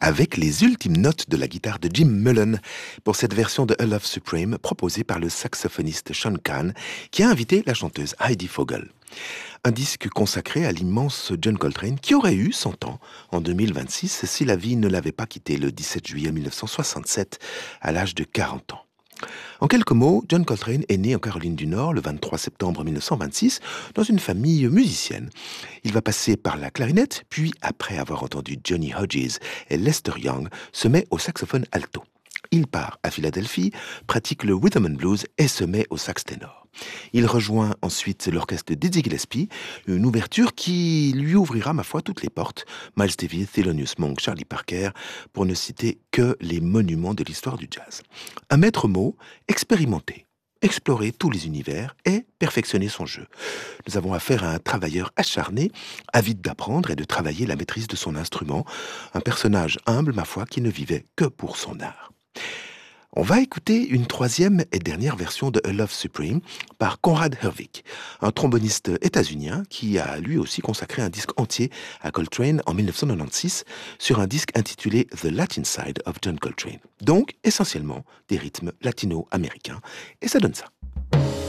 avec les ultimes notes de la guitare de Jim Mullen pour cette version de A Love Supreme proposée par le saxophoniste Sean Kahn qui a invité la chanteuse Heidi Vogel. Un disque consacré à l'immense John Coltrane qui aurait eu 100 ans en 2026 si la vie ne l'avait pas quitté le 17 juillet 1967 à l'âge de 40 ans. En quelques mots, John Coltrane est né en Caroline du Nord le 23 septembre 1926 dans une famille musicienne. Il va passer par la clarinette, puis après avoir entendu Johnny Hodges et Lester Young, se met au saxophone alto. Il part à Philadelphie, pratique le rhythm and blues et se met au sax ténor. Il rejoint ensuite l'orchestre de Dizzy Gillespie, une ouverture qui lui ouvrira, ma foi, toutes les portes. Miles Davis, Thelonious Monk, Charlie Parker, pour ne citer que les monuments de l'histoire du jazz. Un maître mot, expérimenté, explorer tous les univers et perfectionner son jeu. Nous avons affaire à un travailleur acharné, avide d'apprendre et de travailler la maîtrise de son instrument, un personnage humble, ma foi, qui ne vivait que pour son art. On va écouter une troisième et dernière version de A Love Supreme par Conrad Hurwitz, un tromboniste états-unien qui a lui aussi consacré un disque entier à Coltrane en 1996 sur un disque intitulé The Latin Side of John Coltrane. Donc essentiellement des rythmes latino-américains. Et ça donne ça.